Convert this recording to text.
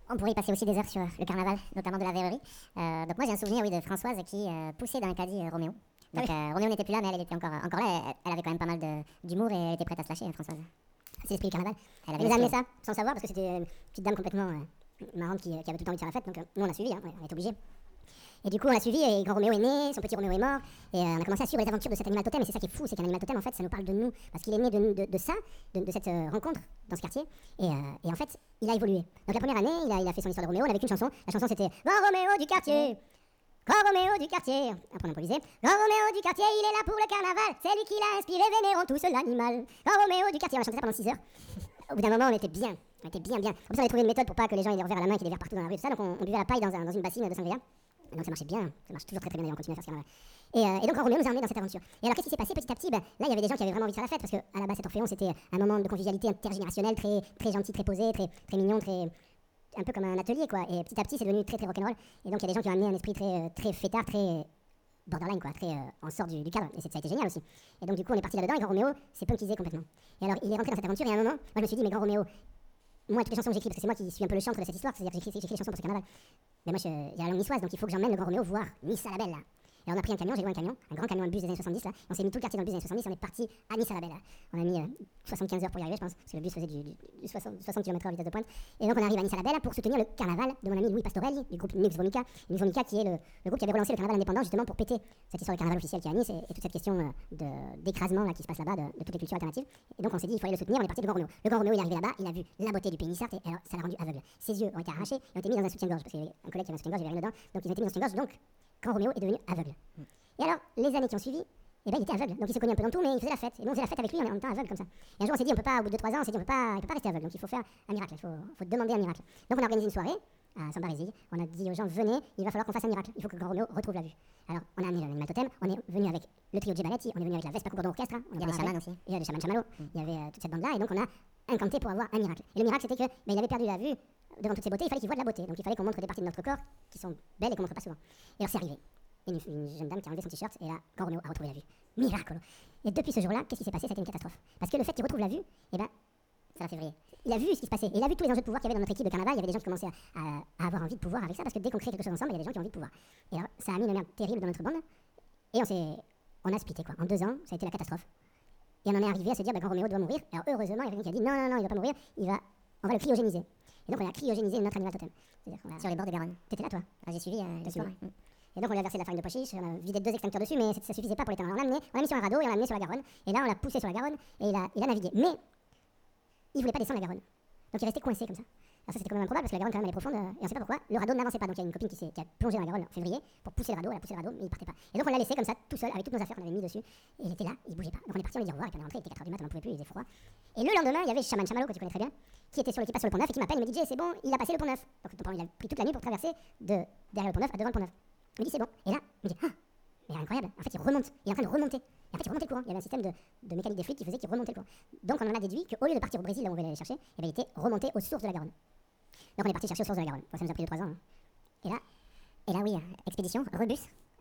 On pourrait y passer aussi des heures sur le carnaval, notamment de la verrerie. Donc moi j'ai un souvenir oui, de Françoise qui poussait dans un caddie Roméo. Donc Roméo n'était plus là, mais elle était encore là. Elle avait quand même pas mal d'humour et elle était prête à se lâcher, Françoise. C'est l'esprit du carnaval. Elle nous a amené ça sans savoir parce que c'était une petite dame complètement marrante qui avait tout le temps envie de faire la fête. Donc nous on a suivi, on est obligés. Et du coup, on a suivi, et grand Roméo est né, son petit Roméo est mort, et on a commencé à suivre les aventures de cet animal totem, et c'est ça qui est fou, c'est qu'un animal totem, en fait, ça nous parle de nous, parce qu'il est né de ça, de cette rencontre dans ce quartier, et en fait, il a évolué. Donc la première année, il a fait son histoire de Roméo, on avait qu'une chanson, la chanson c'était Grand Roméo du quartier, Grand Roméo du quartier, après on improvisait, Grand Roméo du quartier, il est là pour le carnaval, c'est lui qui l'a inspiré, vénérons tous l'animal, Grand Roméo du quartier, on a chanté ça pendant 6 heures. Au bout d'un moment, on était bien. En plus, on avait trouvé une méthode pour pas que les gens aient des revers à la main, qu'il y ait des verres partout dans la rue, tout ça, donc on buvait à la paille dans une bassine de sangria. Et donc ça marchait bien, ça marche toujours très bien d'ailleurs, on continue à faire ce carnaval. Et donc Grand Roméo nous a emmenés dans cette aventure. Et alors qu'est-ce qui s'est passé petit à petit? Là il y avait des gens qui avaient vraiment envie de faire la fête, parce qu'à la base cet Orphéon c'était un moment de convivialité intergénérationnelle, très, très gentil, très posé, très, très mignon, un peu comme un atelier quoi. Et petit à petit c'est devenu très très rock'n'roll. Et donc il y a des gens qui ont amené un esprit très, très fêtard, très borderline quoi, très en sort du cadre. Et ça a été génial aussi. Et donc du coup on est parti là-dedans et Grand Roméo s'est punkisé complètement. Et alors il est rentré dans cette aventure et à un moment, moi je me suis dit mais Grand Roméo, moi toutes les chansons que j'écris, parce que c'est moi qui suis un peu le chantre de cette histoire, c'est-à-dire que j'écris les chansons pour ce carnaval. Mais moi, il y a la langue niçoise, donc il faut que j'emmène le Grand Roméo voir Nice à la Belle là. Et on a pris un camion, j'ai loué un camion, un grand camion, un bus des années 70 là. Et on s'est mis tout le quartier dans le bus des années 70 et on est parti à Nice à la Belle là. On a mis 75 heures pour y arriver, je pense, parce que le bus faisait du 60 km à vitesse de pointe. Et donc on arrive à Nice à la Belle pour soutenir le carnaval de mon ami Louis Pastorelli, du groupe Nux Vomica. Nux Vomica qui est le groupe qui avait relancé le carnaval indépendant justement pour péter cette histoire de carnaval officiel qui est à Nice et toute cette question d'écrasement là qui se passe là-bas de toutes les cultures alternatives. Et donc on s'est dit il fallait le soutenir, on est parti de Grand Roméo. Le Grand Roméo il est arrivé là-bas, il a vu la beauté du pays niçard et alors ça l'a rendu aveugle. Ses yeux ont été arrachés, ils ont été mis dans un soutien-gorge parce qu'il y avait un collègue qui avait un soutien-gorge, il y avait rien dedans, donc ils ont été mis dans un soutien-gorge, donc Grand Roméo est devenu aveugle. Et alors, les années qui ont suivi, eh ben, il était aveugle. Donc il se cognait un peu dans tout, mais il faisait la fête. Et nous on faisait la fête avec lui en étant aveugle comme ça. Et un jour on s'est dit, on peut pas, au bout de 2-3 ans, on s'est dit, il peut pas rester aveugle. Donc il faut faire un miracle, il faut demander un miracle. Donc on a organisé une soirée à Samba-Résigue. On a dit aux gens, venez, il va falloir qu'on fasse un miracle. Il faut que Grand Roméo retrouve la vue. Alors on a amené l'animal totem, on est venu avec le trio Gebaletti, on est venu avec la Vespa Courdon Orchestre. Il y a des chamans aussi. Il y a des chamans Chamallow. Il y avait toute cette bande-là. Et donc on a incanté pour avoir un miracle. Et le miracle c'était que, il avait perdu la vue devant toutes ces beautés, il fallait qu'il voie de la beauté. Donc il fallait qu'on montre des parties de notre corps qui sont belles et qu'on montre pas souvent. Et alors c'est arrivé. Une jeune dame qui a enlevé son t-shirt et là, Grand Roméo a retrouvé la vue. Miracle. Et depuis ce jour-là, qu'est-ce qui s'est passé? C'était une catastrophe. Parce que le fait qu'il retrouve la vue, eh ben, ça l'a fait vriller. Il a vu ce qui se passait. Et il a vu tous les enjeux de pouvoir qu'il y avait dans notre équipe de carnaval. Il y avait des gens qui commençaient à avoir envie de pouvoir avec ça. Parce que dès qu'on crée quelque chose ensemble, il y a des gens qui ont envie de pouvoir. Et alors, ça a mis une merde terrible dans notre bande. Et on a splitté quoi. En 2 ans, ça a été la catastrophe. Et on en est arrivé à se dire, bah, Grand Roméo doit mourir. Alors heureusement, il y a quelqu'un qui a dit, non, il va pas mourir. On va le cryogéniser. Et donc on a cryogénisé notre animal totem. Sur les bords de Garonne. T'étais là toi? J'ai suivi l'histoire. Et donc on lui a versé de la farine de pois chiche, on a vidé 2 extincteurs dessus, mais ça suffisait pas pour l'éteindre. On l'a mis sur un radeau et on l'a amené sur la Garonne. Et là on l'a poussé sur la Garonne et il a navigué. Mais il voulait pas descendre la Garonne. Donc il restait coincé comme ça. Alors ça c'était quand même improbable parce que la Garonne quand même elle est profonde et on sait pas pourquoi. Le radeau n'avançait pas. Donc il y a une copine qui a plongé dans la Garonne en février pour pousser le radeau, elle a poussé le radeau, mais il partait pas. Et donc on l'a laissé comme ça tout seul avec toutes nos affaires qu'on avait mis dessus. Et il était là, il bougeait pas. Donc on est parti, on lui dit au revoir et puis on est rentré, il était 4h du matin, on n'en pouvait plus, il faisait froid. Et le lendemain, il y avait Chaman Chamallow que tu connais très bien, qui passe sur le pont neuf et qui m'appelle et me dit Jay, c'est bon, il a passé le pont neuf. Donc il a pris toute la nuit pour traverser de derrière le pont neuf à devant le pont neuf. Il me dit c'est bon. Et là, il me dit mais incroyable. En fait, il remonte. Il est en train de remonter. Et en fait, il remontait le courant. Il y avait un système de mécanique des fluides qui faisait qu'il remontait le courant. Donc, on en a déduit qu'au lieu de partir au Brésil, là où on voulait aller chercher, eh bien, il était remonté aux sources de la Garonne. Donc, on est parti chercher aux sources de la Garonne. Ça nous a pris 2-3 ans. Hein. Et là, oui, expédition, rebus.